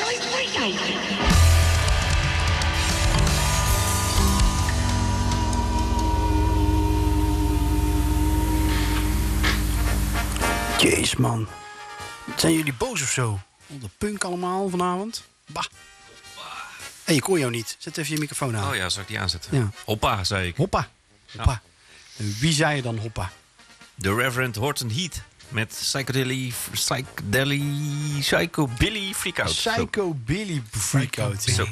silly freak ain't you? Jeez, man. Zijn jullie boos of zo? Al de punk allemaal vanavond? Bah. Hé, ik hoor jou niet. Zet even je microfoon aan. Oh ja, zal ik die aanzetten? Ja. Hoppa, zei ik. Hoppa. Hoppa. En wie zei je dan hoppa? The Reverend Horton Heat. Met Psychobilly Freakout. Psychobilly Freakout. Zo.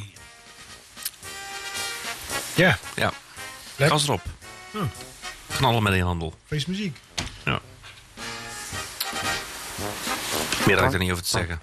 Ja, Ja. Lekker. Gas erop. Oh. Knallen met een handel. feestmuziek. Ja. Meer had ik er niet over te zeggen.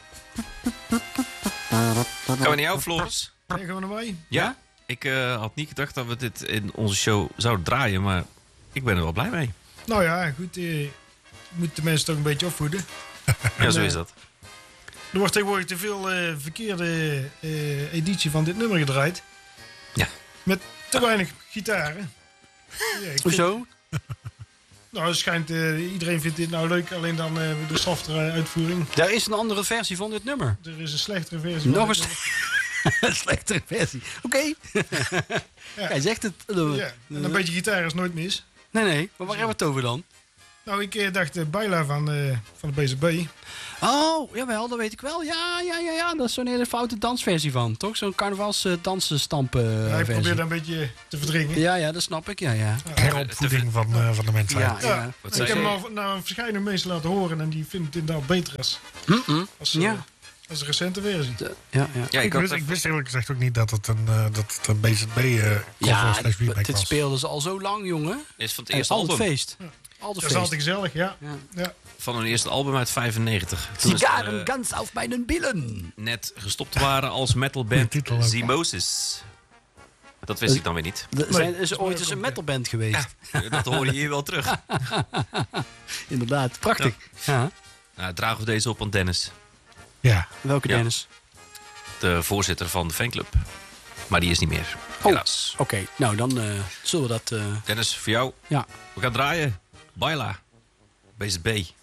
Gaan we naar jou, Floris? Ja, gaan we naar mij? Ja? Ik had niet gedacht dat we dit in onze show zouden draaien, maar ik ben er wel blij mee. Nou ja, goed. Je moet de mensen toch een beetje opvoeden. Ja, zo is dat. Er wordt tegenwoordig te veel verkeerde editie van dit nummer gedraaid. Ja. Met te weinig gitaren. Ja, ik vind- Hoezo? Nou, het schijnt, iedereen vindt dit nou leuk, alleen dan de softere uitvoering. Daar is een andere versie van dit nummer. Er is een slechtere versie. Nog van een dit een slechtere versie. Oké. Hij zegt het. nummer. Ja, en een beetje gitaar is nooit mis. Nee. Maar waar hebben we het over dan? Nou, ik dacht Baila van de BZB. Oh, jawel, dat weet ik wel. Ja. Dat is zo'n hele foute dansversie van, toch? Zo'n carnavals dansenstampen Ja, ik versie. probeer dat een beetje te verdringen. Ja, dat snap ik. Ja. Heropvoeding van de mensheid. Ja. Ja, Wat ik zei heb hem je? al naar verschillende mensen laten horen en die vinden het inderdaad beter als Ja. de recente versie. Ja. Ja, Ik wist eerlijk gezegd ook niet dat het een BZB-cover Ja, slash remake dit was. speelden ze al zo lang, jongen. Is van het En eerste altijd album. feest. Altijd Dat is altijd feest. gezellig, ja. Ja. Ja. Van hun eerste album uit 95. Toen is het, Sigaren ganz auf meinen Billen. net gestopt waren als metalband Goeie titel ook. Zimosis. Dat wist ik dan weer niet. Is ooit eens een metalband geweest. Dat hoor je hier wel terug. Inderdaad, prachtig. Ja. Nou, dragen we deze op aan Dennis. Ja, Welke Ja. Dennis? De voorzitter van de fanclub. Maar die is niet meer. Oh. Helaas. Oké, nou dan zullen we dat... Dennis, voor jou. ja. We gaan draaien. Baila. BZB.